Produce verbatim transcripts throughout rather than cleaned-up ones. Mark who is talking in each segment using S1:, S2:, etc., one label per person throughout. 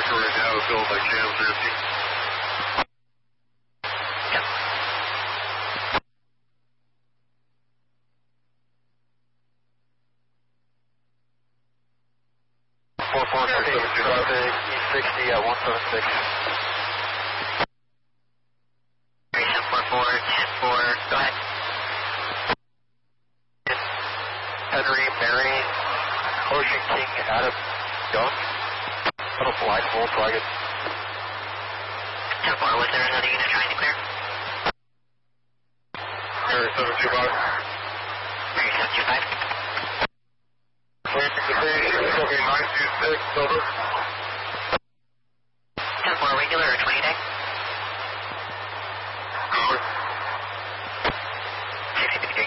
S1: right now, filled by Cam fifty.
S2: Yep.
S1: four four six seven two five.
S3: E sixty at one seven six.
S2: Station four four, ten four, go ahead.
S3: Henry, Mary, Ocean King, Adam, Young. Little blind hole, so I get
S2: ten four, was there another unit trying to clear?
S1: Mary seven two five.
S2: Mary seven two five.
S1: Clearing the station, booking nine two six, over.
S2: ten four, regular or twenty day?
S1: Over.
S2: sixty fifty-three.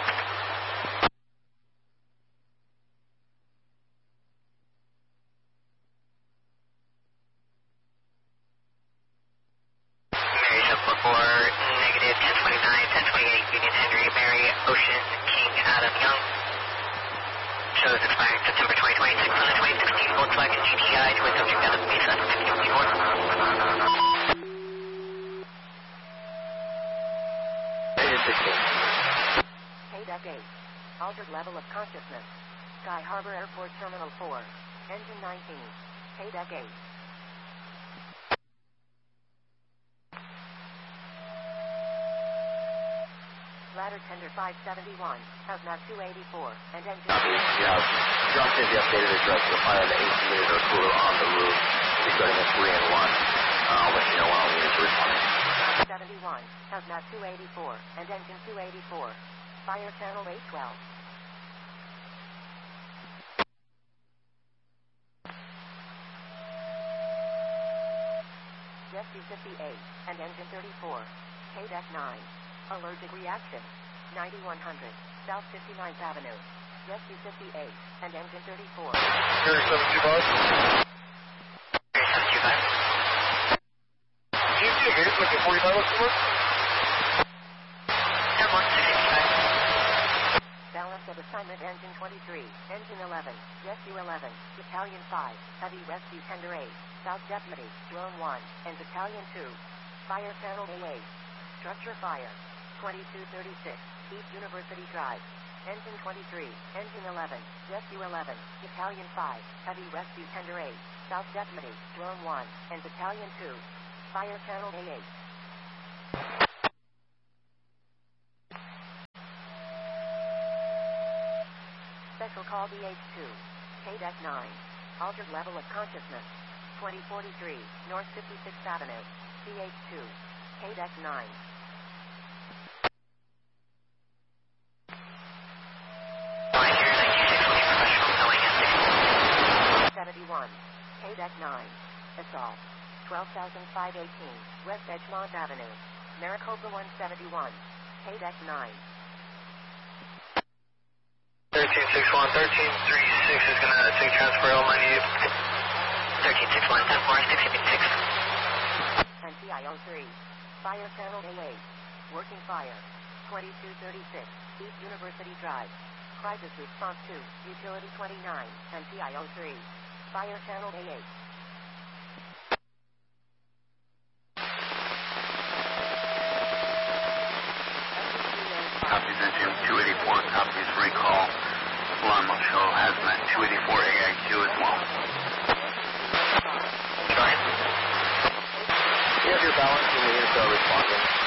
S2: Mary seven four four, negative ten twenty-nine, ten twenty-eight, Union Henry, Mary, Ocean, King, Adam, Young. Shows expiring September twenty twenty-six on the twenty sixteen Volkswagen G T I to a subject out of Mesa fifty fifty-four.
S4: K deck eight. Altered level of consciousness. Sky Harbor Airport Terminal four. Engine nineteen. K deck eight. Ladder tender five seventy-one. Hazmat two eighty-four. And engine...
S3: Yeah, dropped in the updated address to find the A C unit or cooler on the roof. Regarding a three and one. Uh, I'll let you know when I'll need to respond.
S4: seventy-one. Hazmat two eighty-four. And engine two eighty-four. Fire channel eight twelve. Rescue fifty-eight. And engine thirty-four. K deck nine. Allergic reaction. ninety-one hundred. South fifty-ninth Avenue. Rescue fifty-eight. And engine thirty-four.
S1: Mary seven two five.
S2: Mary seven two five.
S1: G T A gauge looking forty-five left to work.
S2: ten one, six fifty-five.
S4: Balance of assignment engine twenty-three. Engine eleven. Rescue eleven. Battalion five. Heavy rescue tender eight. South Deputy. Drone one. And Battalion two. Fire channel A eight. Structure fire. twenty-two thirty-six. East University Drive. Engine twenty-three. Engine eleven. Rescue eleven. Battalion five. Heavy rescue tender eight. South Deputy. Drone one. And Battalion two. Fire channel A eight. Special call D H two. K deck nine. Altered level of consciousness. twenty forty-three. North fifty-sixth Avenue. D H two. K deck nine. seventy-one. K deck nine. Assault. twelve thousand five hundred eighteen. West Edgemont Avenue. Maricopa one seventy-one. K deck nine.
S3: thirteen six one. thirteen three six is going to take transfer L ninety-eight.
S2: thirteen six one, ten four, six fifty-six.
S4: And T I O three. Fire channel A eight. Working fire. twenty-two thirty-six. East University Drive. Crisis response two. Utility twenty-nine. And T I O three. Fire channel A eight.
S5: Copies engine two eighty-four, copies recall. Alarm will show hazmat two eighty-four A I Q as well.
S3: You have your balance and the units are responding.